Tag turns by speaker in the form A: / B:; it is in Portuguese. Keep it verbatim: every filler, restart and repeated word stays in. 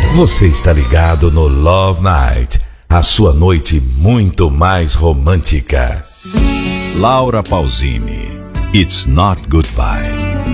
A: Você está ligado no Love Night, a sua noite muito mais romântica.
B: Laura Pausini, It's Not Goodbye.